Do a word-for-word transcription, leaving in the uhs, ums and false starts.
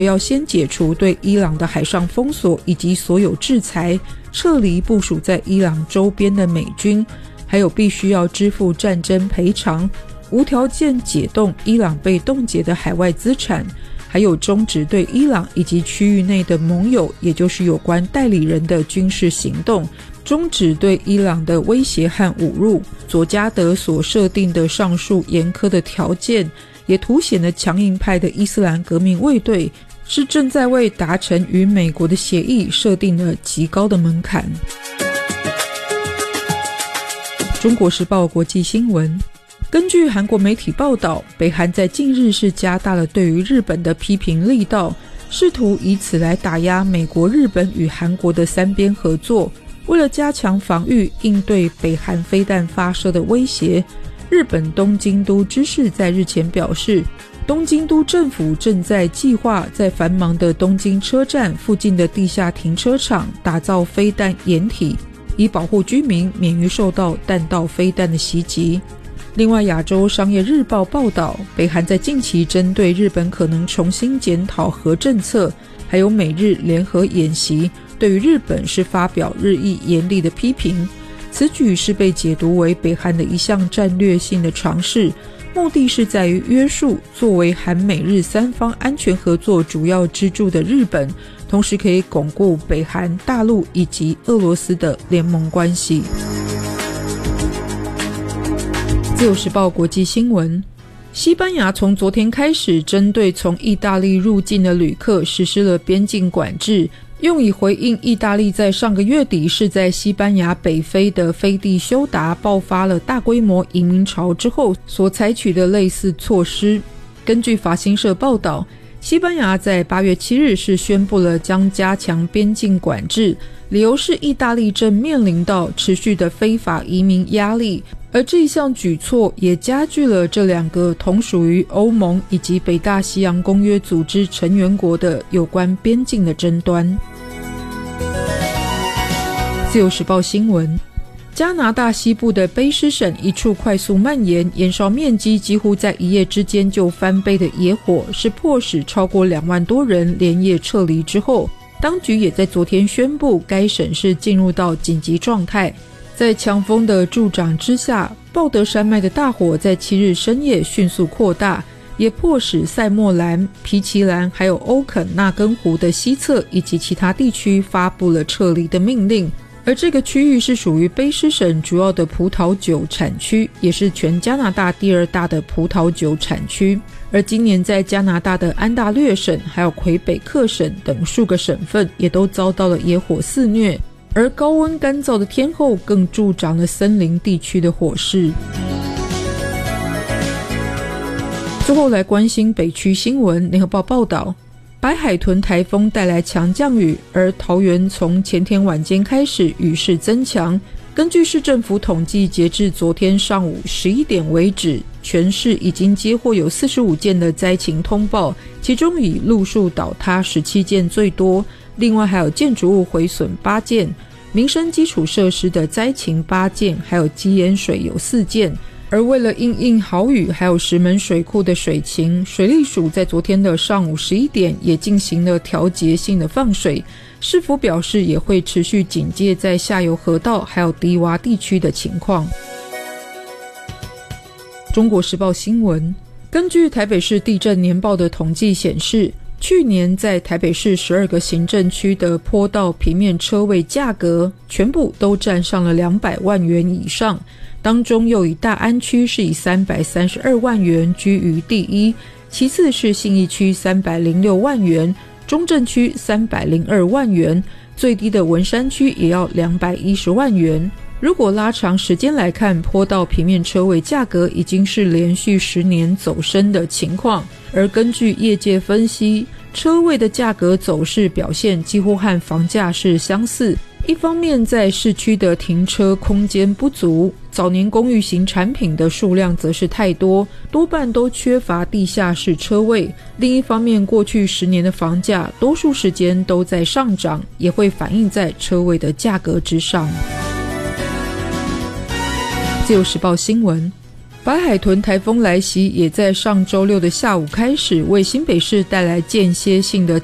要先解除对伊朗的海上封锁以及所有制裁，撤离部署在伊朗周边的美军，还有必须要支付战争赔偿，无条件解冻伊朗被冻结的海外资产，还有终止对伊朗以及区域内的盟友，也就是有关代理人的军事行动，终止对伊朗的威胁和侮辱。佐加德所设定的上述严苛的条件，也凸显了强硬派的伊斯兰革命卫队是正在为达成与美国的协议设定了极高的门槛。中国时报国际新闻，根据韩国媒体报道，北韩在近日是加大了对于日本的批评力道，试图以此来打压美国、日本与韩国的三边合作。为了加强防御，应对北韩飞弹发射的威胁，日本东京都知事在日前表示，东京都政府正在计划在繁忙的东京车站附近的地下停车场打造飞弹掩体，以保护居民免于受到弹道飞弹的袭击。另外，亚洲商业日报报道，北韩在近期针对日本可能重新检讨核政策，还有美日联合演习，对于日本是发表日益严厉的批评。此举是被解读为北韩的一项战略性的尝试，目的是在于约束作为韩美日三方安全合作主要支柱的日本，同时可以巩固北韩、大陆以及俄罗斯的联盟关系。自由时报国际新闻，西班牙从昨天开始针对从意大利入境的旅客实施了边境管制，用以回应意大利在上个月底是在西班牙北非的飞地休达爆发了大规模移民潮之后所采取的类似措施。根据法新社报道，西班牙在八月七日是宣布了将加强边境管制，理由是意大利正面临到持续的非法移民压力，而这一项举措也加剧了这两个同属于欧盟以及北大西洋公约组织成员国的有关边境的争端。自由时报新闻，加拿大西部的卑诗省一处快速蔓延、燃烧面积几乎在一夜之间就翻倍的野火，是迫使超过两万多人连夜撤离之后，当局也在昨天宣布该省市进入到紧急状态。在强风的助长之下，鲍德山脉的大火在七日深夜迅速扩大，也迫使塞莫兰、皮奇兰还有欧肯纳根湖的西侧以及其他地区发布了撤离的命令。而这个区域是属于卑诗省主要的葡萄酒产区，也是全加拿大第二大的葡萄酒产区。而今年在加拿大的安大略省还有魁北克省等数个省份也都遭到了野火肆虐，而高温干燥的天候更助长了森林地区的火势。最后来关心北区新闻，联合报报道，白海豚台风带来强降雨，而桃园从前天晚间开始雨势增强。根据市政府统计，截至昨天上午十一点为止，全市已经接获有四十五件的灾情通报，其中以路树倒塌十七件最多，另外还有建筑物毁损八件，民生基础设施的灾情八件，还有基淹水有四件。而为了因应豪雨还有石门水库的水情，水利署在昨天的上午十一点也进行了调节性的放水，市府表示也会持续警戒在下游河道还有低洼地区的情况。中国时报新闻，根据台北市地震年报的统计显示，去年在台北市十二个行政区的坡道平面车位价格全部都站上了两百万元以上，当中又以大安区是以三百三十二万元居于第一，其次是信义区三百零六万元，中正区三百零二万元，最低的文山区也要两百一十万元。如果拉长时间来看，坡道平面车位价格已经是连续十年走升的情况，而根据业界分析，车位的价格走势表现几乎和房价是相似。一方面在市区的停车空间不足，早年公寓型产品的数量则是太多，多半都缺乏地下室车位。另一方面，过去十年的房价多数时间都在上涨，也会反映在车位的价格之上。自由时报新闻， 白海豚台风来袭，也在上周六的下午开始，为新北市带来间歇性的